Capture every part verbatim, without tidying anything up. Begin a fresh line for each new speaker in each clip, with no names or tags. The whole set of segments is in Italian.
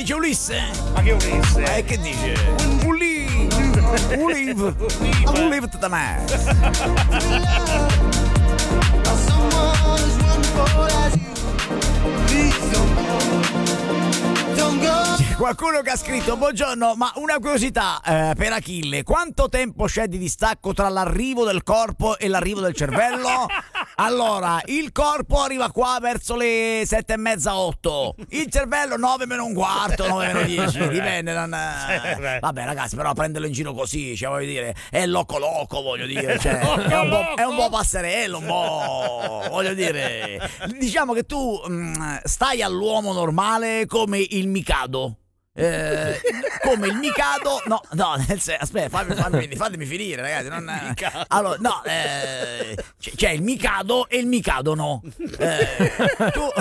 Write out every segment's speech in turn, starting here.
dice Ulisse?
Ma che Ulisse?
Eh, che dice? Ulive, Ulive, Ulive to the max. C'è qualcuno che ha scritto: buongiorno, ma una curiosità eh, per Achille, quanto tempo c'è di distacco tra l'arrivo del corpo e l'arrivo del cervello? Allora, il corpo arriva qua verso le sette e mezza, otto, il cervello nove meno un quarto, nove meno dieci, dipende. Non... Vabbè ragazzi, però prenderlo in giro così, cioè voglio dire, è loco loco, voglio dire, cioè, è, un po', è un po' passerello, un po', voglio dire, diciamo che tu mh, stai all'uomo normale come il Mikado. Eh, come il Mikado, no, no, nel senso, aspetta, fammi, fammi, fatemi finire, ragazzi. Non, allora, no, eh, c'è, c'è il Mikado e il Mikado no. Eh, tu,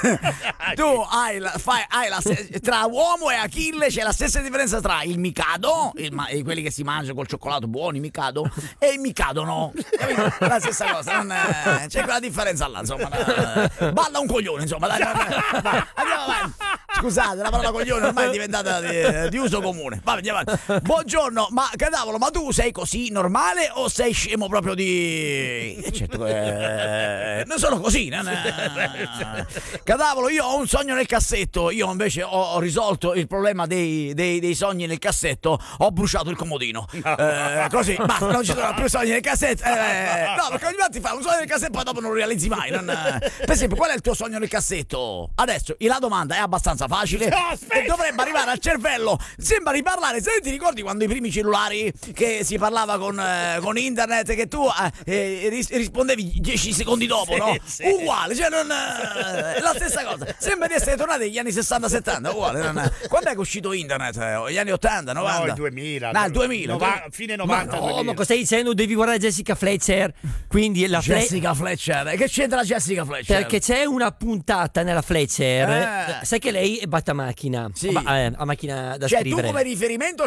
tu hai, la, fai, hai la tra uomo e Achille c'è la stessa differenza tra il Mikado, il, quelli che si mangiano col cioccolato buoni, Mikado, e il Mikado no. La stessa cosa, non, eh, c'è quella differenza là, insomma. Eh, balla un coglione, insomma. Dai, dai, dai, dai, andiamo avanti. Scusate, la parola coglione ormai è diventata di, di uso comune. Va, andiamo avanti. Buongiorno, ma cadavolo, ma tu sei così normale o sei scemo proprio di... Eh, certo che... Eh, non sono così. No, no. Cadavolo, io ho un sogno nel cassetto. Io invece ho, ho risolto il problema dei, dei, dei sogni nel cassetto. Ho bruciato il comodino. Eh, così, basta, non ci sono più sogni nel cassetto. Eh, no, perché ogni volta ti fai un sogno nel cassetto e poi dopo non lo realizzi mai. Non... Per esempio, qual è il tuo sogno nel cassetto? Adesso, la domanda è abbastanza facile e dovrebbe arrivare al cervello. Sembra di parlare, se ti ricordi quando i primi cellulari che si parlava con, eh, con internet, che tu eh, ris- rispondevi dieci secondi dopo, sì, no? Sì. Uguale, cioè non eh, la stessa cosa. Sembra di essere tornati negli anni sessanta settanta, uguale. Non, quando è che è uscito internet? Gli anni ottanta, novanta?
No, il duemila.
No, il duemila.
Nova- fine novanta.
Ma no, ma cosa stai dicendo? Devi guardare Jessica Fletcher. Quindi la
Jessica
Fle-
Fletcher. Che c'entra Jessica Fletcher?
Perché c'è una puntata nella Fletcher.
Eh.
Sai che lei è battamacchina,
sì.
a, eh, a macchina da
cioè,
scrivere.
tu come riferimento